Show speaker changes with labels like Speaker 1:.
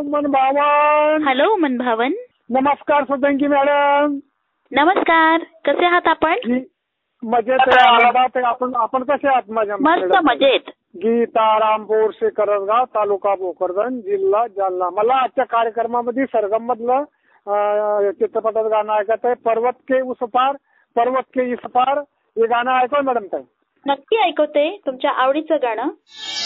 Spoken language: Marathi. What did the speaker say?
Speaker 1: मन भावन.
Speaker 2: हॅलो मनभावन.
Speaker 1: नमस्कार सदंगी मॅडम.
Speaker 2: नमस्कार. कसे आहात आपण?
Speaker 1: मजेत आहे. आपण कसे आहात?
Speaker 2: मस्त मजेत.
Speaker 1: गीता रामपूर करसगाव, तालुका भोकरदन, जिल्हा जालना. मला आजच्या कार्यक्रमामध्ये सरगम मधलं चित्रपटाचं गाणं ऐकायचं आहे. पर्वत के उस पार, पर्वत के इस पार हे गाणं ऐकव मॅडम. काय
Speaker 2: नक्की ऐकवते तुमच्या आवडीचं गाणं.